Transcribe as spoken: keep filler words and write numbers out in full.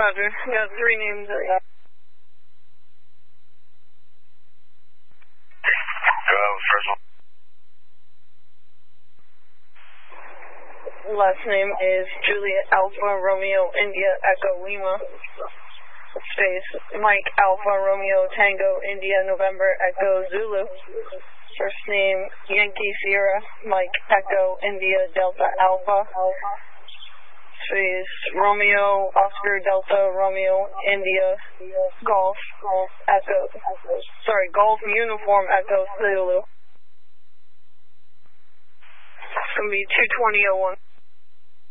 Roger. You got three names there. Go, first one. Last name is Juliet Alpha Romeo India Echo Lima. Space Mike Alpha Romeo Tango India November Echo Zulu. First name Yankee Sierra Mike Echo India Delta Alpha. Space Romeo Oscar Delta Romeo India Golf Echo. Sorry, Golf Uniform Echo Zulu. It's gonna be two twenty oh one.